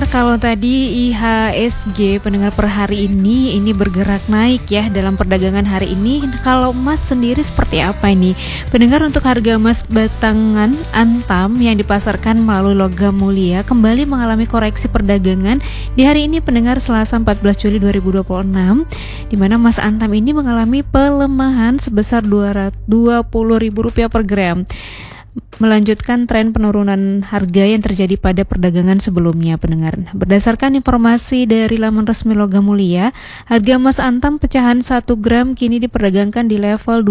Pendengar, kalau tadi IHSG pendengar per hari ini bergerak naik ya dalam perdagangan hari ini. Kalau emas sendiri seperti apa ini? Pendengar, untuk harga emas batangan Antam yang dipasarkan melalui Logam Mulia kembali mengalami koreksi perdagangan di hari ini, pendengar, Selasa 14 Juli 2026, di mana emas Antam ini mengalami pelemahan sebesar Rp220.000 per gram, melanjutkan tren penurunan harga yang terjadi pada perdagangan sebelumnya, pendengar. Berdasarkan informasi dari laman resmi Logam Mulia, harga emas Antam pecahan 1 gram kini diperdagangkan di level